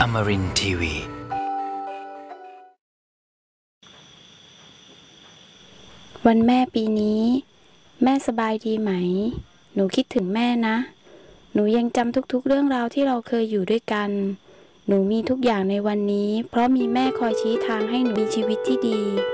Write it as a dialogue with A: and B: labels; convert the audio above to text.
A: Amarin Tiwi
B: วันแม่ปีนี้แม่สบายดีไหมหนูคิดถึงแม่นะหนูยังจำทุกๆเรื่องราวที่เราเคยอยู่ด้วยกันหนูมีทุกอย่างในวันนี้เพราะมีแม่คอยชี้ทางให้หนูมีชีวิตที่ดี